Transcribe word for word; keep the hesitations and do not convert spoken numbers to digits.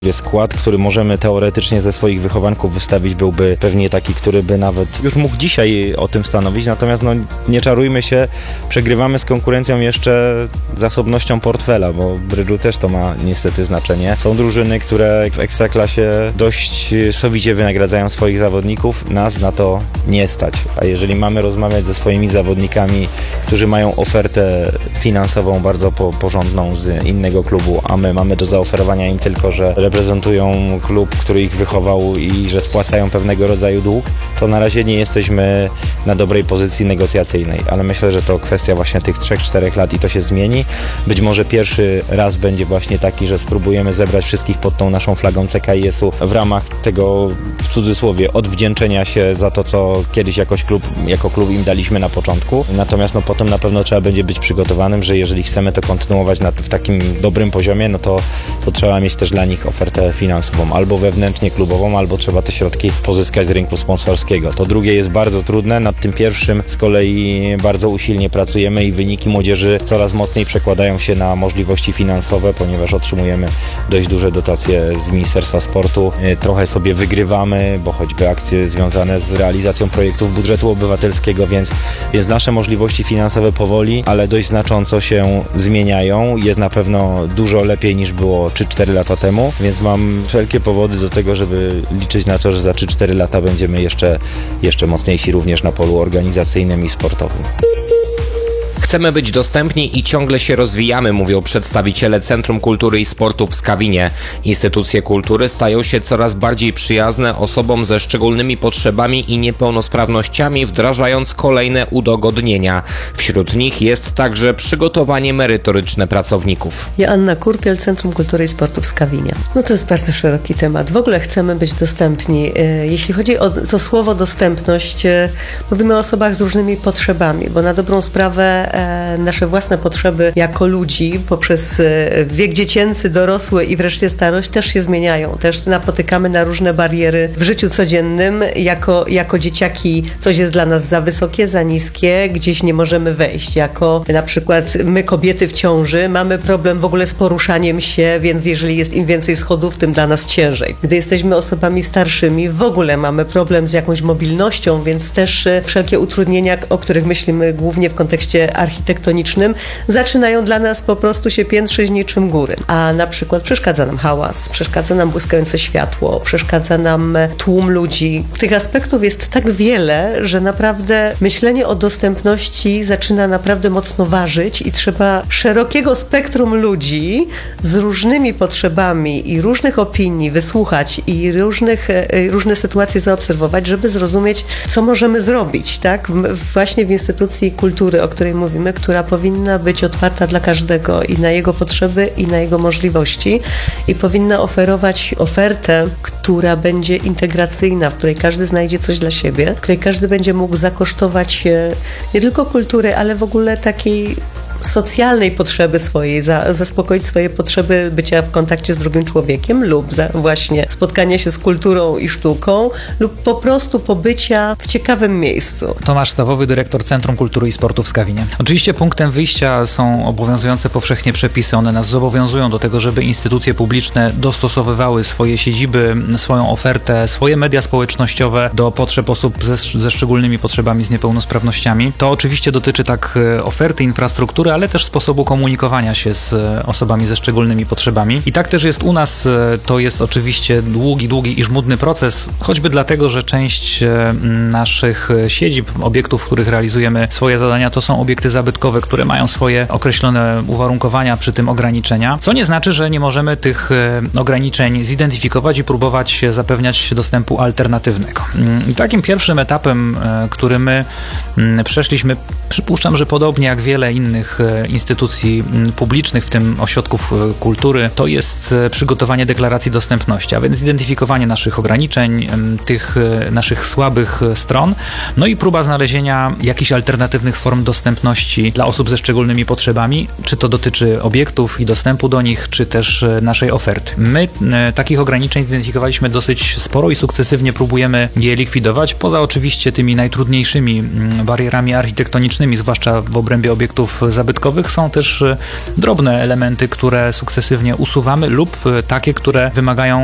Skład, który możemy teoretycznie ze swoich wychowanków wystawić, byłby pewnie taki, który by nawet już mógł dzisiaj o tym stanowić, natomiast no, nie czarujmy się, przegrywamy z konkurencją jeszcze zasobnością portfela, bo w brydżu też to ma niestety znaczenie. Są drużyny, które w Ekstraklasie dość sowicie wynagradzają swoich zawodników, nas na to nie stać, a jeżeli mamy rozmawiać ze swoimi zawodnikami, którzy mają ofertę finansową bardzo po, porządną z innego klubu, a my mamy do zaoferowania im tylko, że reprezentują klub, który ich wychował i że spłacają pewnego rodzaju dług, to na razie nie jesteśmy na dobrej pozycji negocjacyjnej, ale myślę, że to kwestia właśnie tych trzech czterech lat i to się zmieni. Być może pierwszy raz będzie właśnie taki, że spróbujemy zebrać wszystkich pod tą naszą flagą C K I S-u w ramach tego, w cudzysłowie, odwdzięczenia się za to, co kiedyś jakoś klub, jako klub im daliśmy na początku. Natomiast no potem na pewno trzeba będzie być przygotowanym, że jeżeli chcemy to kontynuować na, w takim dobrym poziomie, no to, to trzeba mieć też dla nich ofertę finansową, albo wewnętrznie klubową, albo trzeba te środki pozyskać z rynku sponsorskiego. To drugie jest bardzo trudne, nad tym pierwszym z kolei bardzo usilnie pracujemy i wyniki młodzieży coraz mocniej przekładają się na możliwości finansowe, ponieważ otrzymujemy dość duże dotacje z Ministerstwa Sportu. Trochę sobie wygrywamy, bo choćby akcje związane z realizacją projektów budżetu obywatelskiego, więc, więc nasze możliwości finansowe powoli, ale dość znacząco się zmieniają. Jest na pewno dużo lepiej niż było trzy cztery lata temu, więc mam wszelkie powody do tego, żeby liczyć na to, że za trzy cztery lata będziemy jeszcze, jeszcze mocniejsi również na polu organizacyjnym i sportowym. Chcemy być dostępni i ciągle się rozwijamy, mówią przedstawiciele Centrum Kultury i Sportu w Skawinie. Instytucje kultury stają się coraz bardziej przyjazne osobom ze szczególnymi potrzebami i niepełnosprawnościami, wdrażając kolejne udogodnienia. Wśród nich jest także przygotowanie merytoryczne pracowników. Joanna Kurpiel, Centrum Kultury i Sportu w Skawinie. No to jest bardzo szeroki temat. W ogóle chcemy być dostępni. Jeśli chodzi o to słowo dostępność, mówimy o osobach z różnymi potrzebami, bo na dobrą sprawę nasze własne potrzeby jako ludzi poprzez wiek dziecięcy, dorosły i wreszcie starość też się zmieniają. Też napotykamy na różne bariery w życiu codziennym. Jako, jako dzieciaki coś jest dla nas za wysokie, za niskie, gdzieś nie możemy wejść. Jako na przykład my, kobiety w ciąży, mamy problem w ogóle z poruszaniem się, więc jeżeli jest im więcej schodów, tym dla nas ciężej. Gdy jesteśmy osobami starszymi, w ogóle mamy problem z jakąś mobilnością, więc też wszelkie utrudnienia, o których myślimy głównie w kontekście architektonicznym, zaczynają dla nas po prostu się piętrzyć niczym góry. A na przykład przeszkadza nam hałas, przeszkadza nam błyskające światło, przeszkadza nam tłum ludzi. Tych aspektów jest tak wiele, że naprawdę myślenie o dostępności zaczyna naprawdę mocno ważyć i trzeba szerokiego spektrum ludzi z różnymi potrzebami i różnych opinii wysłuchać i różnych, różne sytuacje zaobserwować, żeby zrozumieć, co możemy zrobić, tak? Właśnie w instytucji kultury, o której mówimy, która powinna być otwarta dla każdego i na jego potrzeby, i na jego możliwości i powinna oferować ofertę, która będzie integracyjna, w której każdy znajdzie coś dla siebie, w której każdy będzie mógł zakosztować nie tylko kultury, ale w ogóle takiej socjalnej potrzeby swojej, za, zaspokoić swoje potrzeby bycia w kontakcie z drugim człowiekiem lub za właśnie spotkania się z kulturą i sztuką lub po prostu pobycia w ciekawym miejscu. Tomasz Stawowy, dyrektor Centrum Kultury i Sportu w Skawinie. Oczywiście punktem wyjścia są obowiązujące powszechnie przepisy. One nas zobowiązują do tego, żeby instytucje publiczne dostosowywały swoje siedziby, swoją ofertę, swoje media społecznościowe do potrzeb osób ze, ze szczególnymi potrzebami, z niepełnosprawnościami. To oczywiście dotyczy tak oferty, infrastruktury, ale też sposobu komunikowania się z osobami ze szczególnymi potrzebami. I tak też jest u nas. To jest oczywiście długi, długi i żmudny proces, choćby dlatego, że część naszych siedzib, obiektów, w których realizujemy swoje zadania, to są obiekty zabytkowe, które mają swoje określone uwarunkowania, przy tym ograniczenia, co nie znaczy, że nie możemy tych ograniczeń zidentyfikować i próbować zapewniać dostępu alternatywnego. I takim pierwszym etapem, który my przeszliśmy, przypuszczam, że podobnie jak wiele innych instytucji publicznych, w tym ośrodków kultury, to jest przygotowanie deklaracji dostępności, a więc zidentyfikowanie naszych ograniczeń, tych naszych słabych stron, no i próba znalezienia jakichś alternatywnych form dostępności dla osób ze szczególnymi potrzebami, czy to dotyczy obiektów i dostępu do nich, czy też naszej oferty. My takich ograniczeń zidentyfikowaliśmy dosyć sporo i sukcesywnie próbujemy je likwidować, poza oczywiście tymi najtrudniejszymi barierami architektonicznymi, zwłaszcza w obrębie obiektów zabytkowych, zabytkowych są też drobne elementy, które sukcesywnie usuwamy lub takie, które wymagają